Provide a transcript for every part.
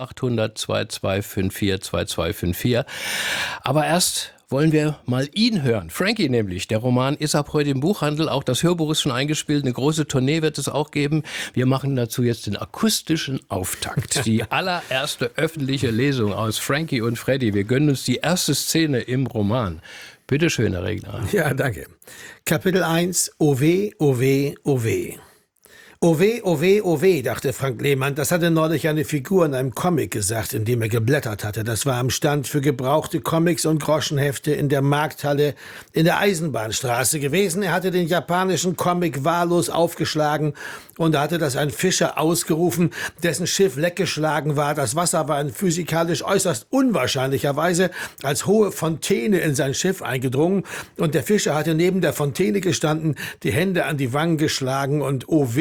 0800 2254 2254. Aber erst wollen wir mal ihn hören. Frankie nämlich. Der Roman ist ab heute im Buchhandel. Auch das Hörbuch ist schon eingespielt. Eine große Tournee wird es auch geben. Wir machen dazu jetzt den akustischen Auftakt. Die allererste öffentliche Lesung aus Frankie und Freddy. Wir gönnen uns die erste Szene im Roman. Bitte schön, Herr Regner. Ja, danke. Kapitel 1. O weh, o weh, o weh. O weh, o weh, o weh, dachte Frank Lehmann. Das hatte neulich eine Figur in einem Comic gesagt, in dem er geblättert hatte. Das war am Stand für gebrauchte Comics und Groschenhefte in der Markthalle in der Eisenbahnstraße gewesen. Er hatte den japanischen Comic wahllos aufgeschlagen und da hatte das ein Fischer ausgerufen, dessen Schiff leckgeschlagen war. Das Wasser war in physikalisch äußerst unwahrscheinlicherweise als hohe Fontäne in sein Schiff eingedrungen und der Fischer hatte neben der Fontäne gestanden, die Hände an die Wangen geschlagen und o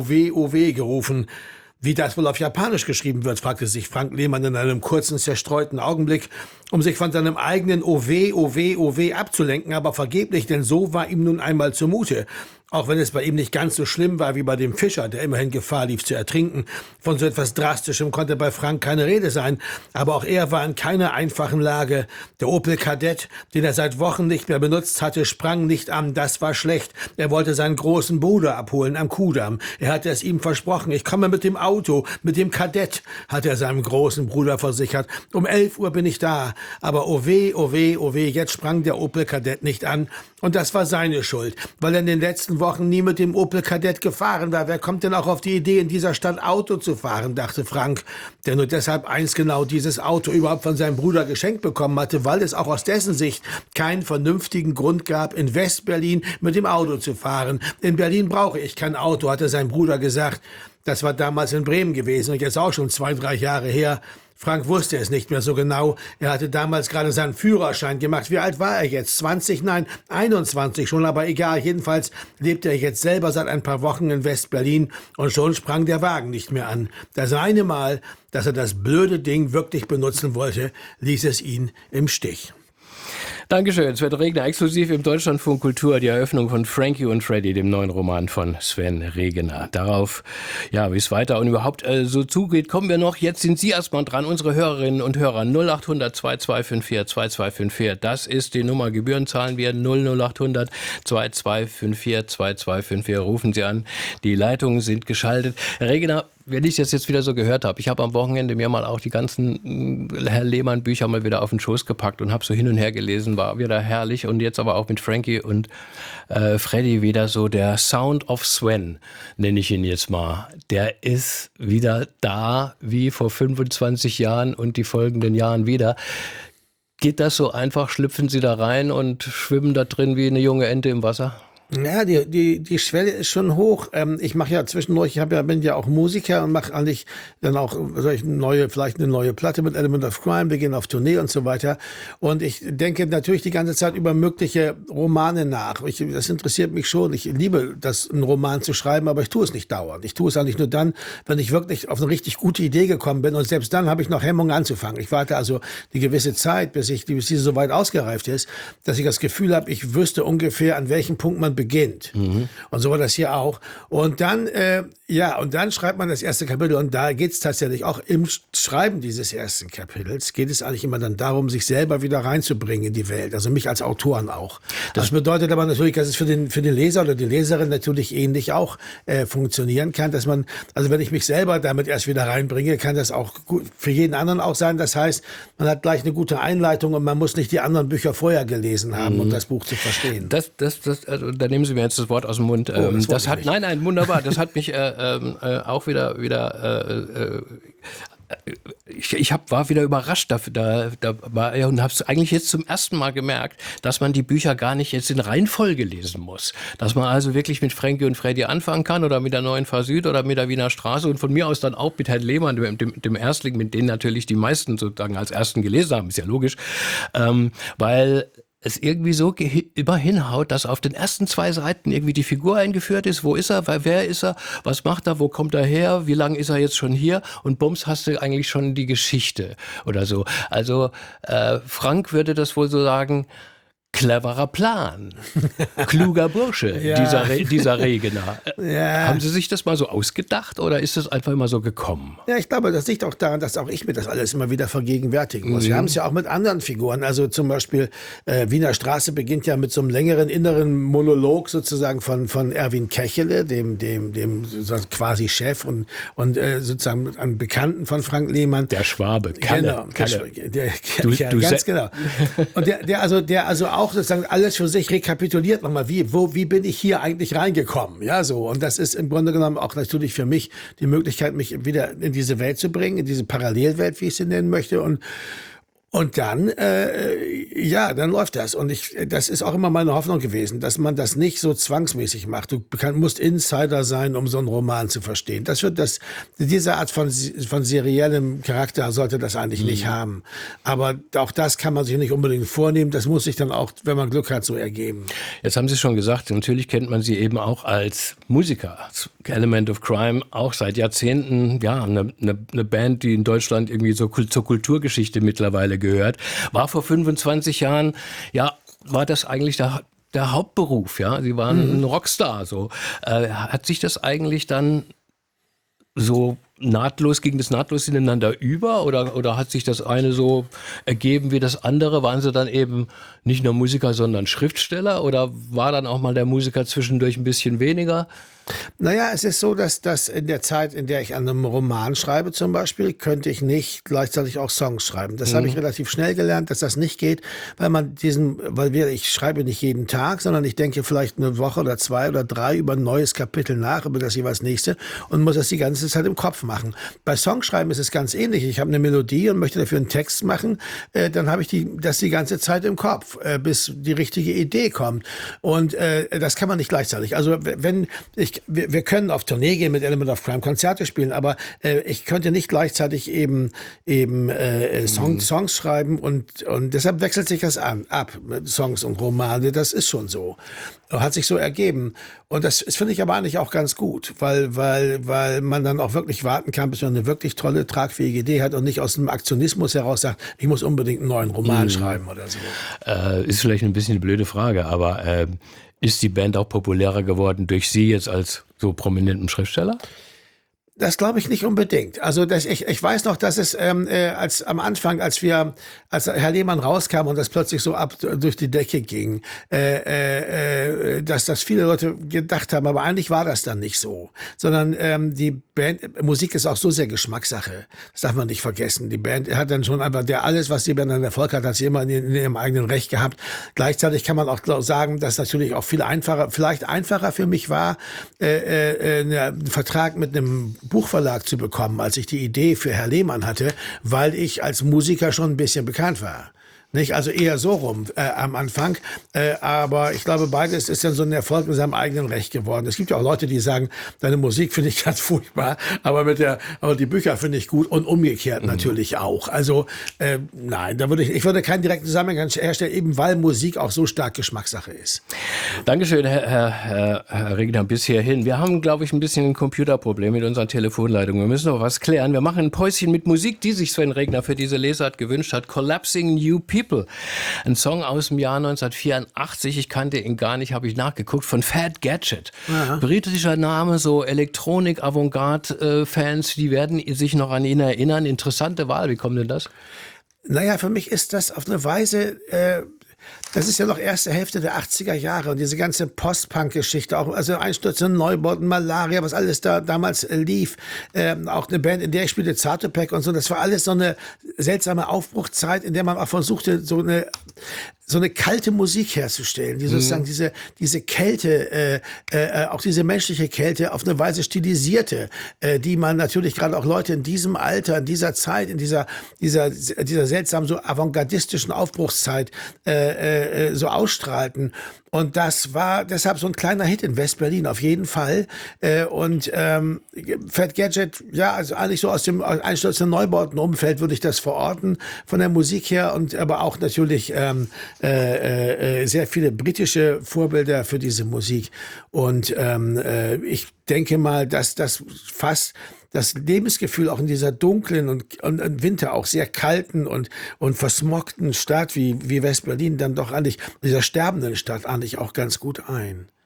weh gerufen. Wie das wohl auf Japanisch geschrieben wird, fragte sich Frank Lehmann in einem kurzen, zerstreuten Augenblick, um sich von seinem eigenen o weh abzulenken, aber vergeblich, denn so war ihm nun einmal zumute. Auch wenn es bei ihm nicht ganz so schlimm war wie bei dem Fischer, der immerhin Gefahr lief zu ertrinken. Von so etwas Drastischem konnte bei Frank keine Rede sein, aber auch er war in keiner einfachen Lage. Der Opel Kadett, den er seit Wochen nicht mehr benutzt hatte, sprang nicht an, das war schlecht. Er wollte seinen großen Bruder abholen am Kudamm. Er hatte es ihm versprochen, ich komme mit dem Auto, mit dem Kadett, hat er seinem großen Bruder versichert. Um 11 Uhr bin ich da, aber oh weh, jetzt sprang der Opel Kadett nicht an. Und das war seine Schuld, weil er in den letzten Wochen nie mit dem Opel Kadett gefahren war. Wer kommt denn auch auf die Idee, in dieser Stadt Auto zu fahren, dachte Frank, der nur deshalb einst genau dieses Auto überhaupt von seinem Bruder geschenkt bekommen hatte, weil es auch aus dessen Sicht keinen vernünftigen Grund gab, in West-Berlin mit dem Auto zu fahren. In Berlin brauche ich kein Auto, hatte sein Bruder gesagt. Das war damals in Bremen gewesen und jetzt auch schon 2-3 Jahre her. Frank wusste es nicht mehr so genau. Er hatte damals gerade seinen Führerschein gemacht. Wie alt war er jetzt? 20? Nein, 21 schon, aber egal. Jedenfalls lebte er jetzt selber seit ein paar Wochen in West-Berlin und schon sprang der Wagen nicht mehr an. Das eine Mal, dass er das blöde Ding wirklich benutzen wollte, ließ es ihn im Stich. Dankeschön. Sven Regner, exklusiv im Deutschlandfunk Kultur, die Eröffnung von Frankie und Freddy, dem neuen Roman von Sven Regner. Darauf, ja, wie es weiter und überhaupt so zugeht, kommen wir noch. Jetzt sind Sie erstmal dran, unsere Hörerinnen und Hörer. 0800 2254 2254. Das ist die Nummer. Gebühren zahlen wir 00800 2254 2254. Rufen Sie an. Die Leitungen sind geschaltet. Herr Regner, wenn ich das jetzt wieder so gehört habe, ich habe am Wochenende mir mal auch die ganzen Herr Lehmann Bücher mal wieder auf den Schoß gepackt und habe so hin und her gelesen, war wieder herrlich und jetzt aber auch mit Frankie und Freddy wieder so der Sound of Sven, nenne ich ihn jetzt mal. Der ist wieder da wie vor 25 Jahren und die folgenden Jahren wieder. Geht das so einfach? Schlüpfen Sie da rein und schwimmen da drin wie eine junge Ente im Wasser? Ja, die Schwelle ist schon hoch. Ich mache ja zwischendurch, bin ja auch Musiker und mache eigentlich dann auch vielleicht eine neue Platte mit Element of Crime, wir gehen auf Tournee und so weiter. Und ich denke natürlich die ganze Zeit über mögliche Romane nach. Das interessiert mich schon. Ich liebe das, einen Roman zu schreiben, aber ich tue es nicht dauernd. Ich tue es eigentlich nur dann, wenn ich wirklich auf eine richtig gute Idee gekommen bin. Und selbst dann habe ich noch Hemmungen anzufangen. Ich warte also die gewisse Zeit, bis diese so weit ausgereift ist, dass ich das Gefühl habe, ich wüsste ungefähr, an welchem Punkt man beginnt. Und so war das hier auch. Und dann, und dann schreibt man das erste Kapitel und da geht es tatsächlich auch im Schreiben dieses ersten Kapitels, geht es eigentlich immer dann darum, sich selber wieder reinzubringen in die Welt, also mich als Autoren auch. Das bedeutet aber natürlich, dass es für den Leser oder die Leserin natürlich ähnlich auch funktionieren kann, dass man, also wenn ich mich selber damit erst wieder reinbringe, kann das auch gut für jeden anderen auch sein. Das heißt, man hat gleich eine gute Einleitung und man muss nicht die anderen Bücher vorher gelesen haben, um das Buch zu verstehen. Also, da nehmen Sie mir jetzt das Wort aus dem Mund. Nein, wunderbar. Das hat mich auch wieder ich war wieder überrascht und habe es eigentlich jetzt zum ersten Mal gemerkt, dass man die Bücher gar nicht jetzt in Reihenfolge lesen muss. Dass man also wirklich mit Frankie und Freddy anfangen kann oder mit der Neuen Fahr Süd oder mit der Wiener Straße und von mir aus dann auch mit Herrn Lehmann, dem Erstling, mit denen natürlich die meisten sozusagen als Ersten gelesen haben, ist ja logisch, weil es irgendwie so immer hinhaut, dass auf den ersten 2 Seiten irgendwie die Figur eingeführt ist. Wo ist er? Wer ist er? Was macht er? Wo kommt er her? Wie lange ist er jetzt schon hier? Und bums, hast du eigentlich schon die Geschichte oder so. Also Frank würde das wohl so sagen, cleverer Plan. Kluger Bursche, Ja. dieser Regener. Ja. Haben Sie sich das mal so ausgedacht oder ist das einfach immer so gekommen? Ja, ich glaube, das liegt auch daran, dass auch ich mir das alles immer wieder vergegenwärtigen muss. Wir haben es ja auch mit anderen Figuren. Also zum Beispiel Wiener Straße beginnt ja mit so einem längeren inneren Monolog sozusagen von Erwin Kechele, dem sozusagen quasi Chef und sozusagen einem Bekannten von Frank Lehmann. Der Schwabe, Kalle. Ganz genau. Und der also auch sozusagen alles für sich rekapituliert nochmal, wie bin ich hier eigentlich reingekommen? Ja, so. Und das ist im Grunde genommen auch natürlich für mich die Möglichkeit, mich wieder in diese Welt zu bringen, in diese Parallelwelt, wie ich sie nennen möchte. Und dann, dann läuft das. Und das ist auch immer meine Hoffnung gewesen, dass man das nicht so zwangsmäßig macht. Du musst Insider sein, um so einen Roman zu verstehen. Diese Art von seriellem Charakter sollte das eigentlich nicht haben. Aber auch das kann man sich nicht unbedingt vornehmen. Das muss sich dann auch, wenn man Glück hat, so ergeben. Jetzt haben Sie schon gesagt, natürlich kennt man Sie eben auch als Musiker. Element of Crime, auch seit Jahrzehnten, ja, eine Band, die in Deutschland irgendwie so zur Kulturgeschichte mittlerweile gehört. War vor 25 Jahren, ja, war das eigentlich der Hauptberuf, ja. Sie waren ein Rockstar, so. Hat sich das eigentlich dann so ging das nahtlos ineinander über oder hat sich das eine so ergeben wie das andere? Waren Sie dann eben nicht nur Musiker, sondern Schriftsteller oder war dann auch mal der Musiker zwischendurch ein bisschen weniger? Naja, es ist so, dass in der Zeit, in der ich an einem Roman schreibe zum Beispiel, könnte ich nicht gleichzeitig auch Songs schreiben. Das habe ich relativ schnell gelernt, dass das nicht geht, ich schreibe nicht jeden Tag, sondern ich denke vielleicht eine Woche oder 2 oder 3 über ein neues Kapitel nach, über das jeweils nächste und muss das die ganze Zeit im Kopf machen. Bei Songschreiben ist es ganz ähnlich. Ich habe eine Melodie und möchte dafür einen Text machen, dann habe ich das die ganze Zeit im Kopf, bis die richtige Idee kommt. Und das kann man nicht gleichzeitig. Also wir können auf Tournee gehen mit Element of Crime, Konzerte spielen, aber ich könnte nicht gleichzeitig eben Songs schreiben und deshalb wechselt sich das ab mit Songs und Romane. Das ist schon so. Hat sich so ergeben. Und das finde ich aber eigentlich auch ganz gut, weil man dann auch wirklich warten kann, bis man eine wirklich tolle, tragfähige Idee hat und nicht aus dem Aktionismus heraus sagt, ich muss unbedingt einen neuen Roman schreiben oder so. Ist vielleicht ein bisschen eine blöde Frage, aber ist die Band auch populärer geworden durch Sie jetzt als so prominenten Schriftsteller? Das glaube ich nicht unbedingt. Also ich weiß noch, dass es am Anfang, als Herr Lehmann rauskam und das plötzlich so durch die Decke ging, dass das viele Leute gedacht haben, aber eigentlich war das dann nicht so, sondern die Band, Musik ist auch so sehr Geschmackssache. Das darf man nicht vergessen. Die Band hat dann schon einfach alles, was die Band an Erfolg hat, hat sie immer in ihrem eigenen Recht gehabt. Gleichzeitig kann man auch sagen, dass natürlich auch vielleicht einfacher für mich war, einen Vertrag mit einem Buchverlag zu bekommen, als ich die Idee für Herr Lehmann hatte, weil ich als Musiker schon ein bisschen bekannt war. Nicht? Also eher so rum am Anfang. Aber ich glaube, beides ist dann so ein Erfolg in seinem eigenen Recht geworden. Es gibt ja auch Leute, die sagen, deine Musik finde ich ganz furchtbar, aber die Bücher finde ich gut und umgekehrt natürlich auch. Also nein, ich würde keinen direkten Zusammenhang herstellen, eben weil Musik auch so stark Geschmackssache ist. Dankeschön, Herr Regner, bis hierhin. Wir haben, glaube ich, ein bisschen ein Computerproblem mit unserer Telefonleitung. Wir müssen noch was klären. Wir machen ein Päuschen mit Musik, die sich Sven Regner für diese Lesart gewünscht hat. Collapsing New People. Ein Song aus dem Jahr 1984. Ich kannte ihn gar nicht, habe ich nachgeguckt, von Fat Gadget. Ja. Britischer Name, so Elektronik-Avantgarde-Fans, die werden sich noch an ihn erinnern. Interessante Wahl. Wie kommt denn das? Naja, für mich ist das auf eine Weise... Das ist ja noch erste Hälfte der 80er Jahre und diese ganze Post-Punk-Geschichte, auch also Einstürze, Neubauten, Malaria, was alles da damals lief, auch eine Band, in der ich spielte, Zatopek und so, das war alles so eine seltsame Aufbruchzeit, in der man auch versuchte, so eine kalte Musik herzustellen, die sozusagen diese Kälte, auch diese menschliche Kälte auf eine Weise stilisierte, die man natürlich gerade auch Leute in diesem Alter, in dieser Zeit, in dieser seltsamen, so avantgardistischen Aufbruchszeit so ausstrahlten. Und das war deshalb so ein kleiner Hit in West-Berlin, auf jeden Fall. Fat Gadget, ja, also eigentlich so aus dem einstürzenden Neubautenumfeld würde ich das verorten, von der Musik her, und aber auch natürlich sehr viele britische Vorbilder für diese Musik. Und ich denke mal, dass das fast das Lebensgefühl auch in dieser dunklen und im Winter auch sehr kalten und versmogten Stadt wie West-Berlin dann doch eigentlich, dieser sterbenden Stadt eigentlich auch ganz gut ein.